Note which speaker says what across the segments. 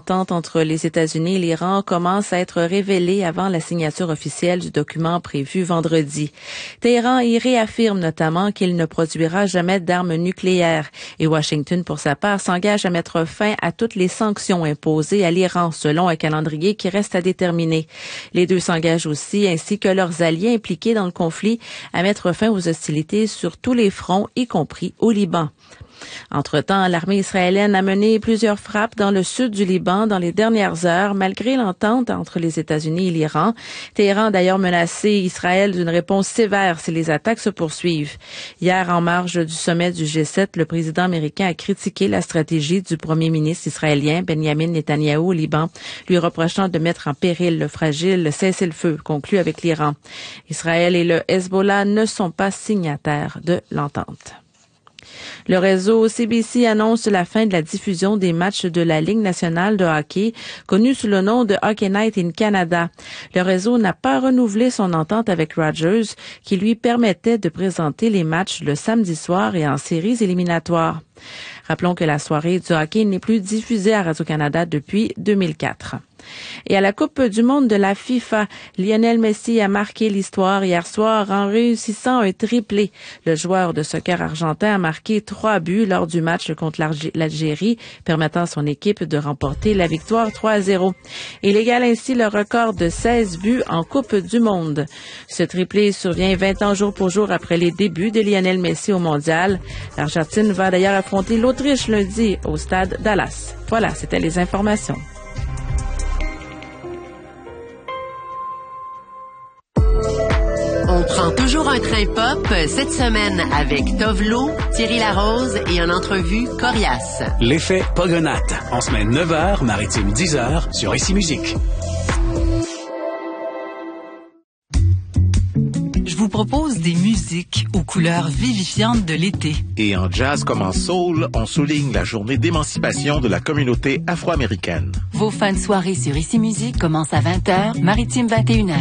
Speaker 1: l'entente entre les États-Unis et l'Iran commence à être révélée avant la signature officielle du document prévu vendredi. Téhéran y réaffirme notamment qu'il ne produira jamais d'armes nucléaires et Washington, pour sa part, s'engage à mettre fin à toutes les sanctions imposées à l'Iran selon un calendrier qui reste à déterminer. Les deux s'engagent aussi, ainsi que leurs alliés impliqués dans le conflit, à mettre fin aux hostilités sur tous les fronts, y compris au Liban. Entre-temps, l'armée israélienne a mené plusieurs frappes dans le sud du Liban dans les dernières heures, malgré l'entente entre les États-Unis et l'Iran. Téhéran a d'ailleurs menacé Israël d'une réponse sévère si les attaques se poursuivent. Hier, en marge du sommet du G7, le président américain a critiqué la stratégie du premier ministre israélien Benjamin Netanyahou au Liban, lui reprochant de mettre en péril le fragile cessez-le-feu conclu avec l'Iran. Israël et le Hezbollah ne sont pas signataires de l'entente. Le réseau CBC annonce la fin de la diffusion des matchs de la Ligue nationale de hockey, connue sous le nom de Hockey Night in Canada. Le réseau n'a pas renouvelé son entente avec Rogers, qui lui permettait de présenter les matchs le samedi soir et en séries éliminatoires. Rappelons que la soirée du hockey n'est plus diffusée à Radio-Canada depuis 2004. Et à la Coupe du monde de la FIFA, Lionel Messi a marqué l'histoire hier soir en réussissant un triplé. Le joueur de soccer argentin a marqué 3 buts lors du match contre l'Algérie, permettant à son équipe de remporter la victoire 3-0. Il égale ainsi le record de 16 buts en Coupe du monde. Ce triplé survient 20 ans jour pour jour après les débuts de Lionel Messi au mondial. L'Argentine va d'ailleurs affronter l'Autriche lundi au stade Dallas. Voilà, c'était les informations.
Speaker 2: On prend toujours un train pop cette semaine avec Tovlo, Thierry Larose et en entrevue Corias.
Speaker 3: L'effet Pogonate, en semaine 9h, maritime 10h, sur Ici Musique.
Speaker 4: Je vous propose des musiques aux couleurs vivifiantes de l'été.
Speaker 5: Et en jazz comme en soul, on souligne la journée d'émancipation de la communauté afro-américaine.
Speaker 4: Vos fins de soirée sur Ici Musique commencent à 20h, maritime 21h.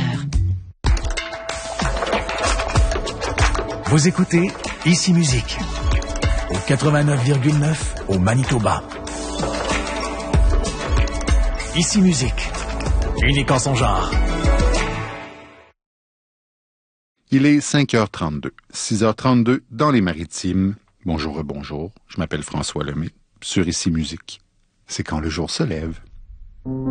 Speaker 6: Vous écoutez Ici Musique, au 89,9 au Manitoba. Ici Musique, unique en son genre.
Speaker 7: Il est 5h32, 6h32 dans les Maritimes. Bonjour, bonjour. Je m'appelle François Lemay, sur Ici Musique. C'est quand le jour se lève.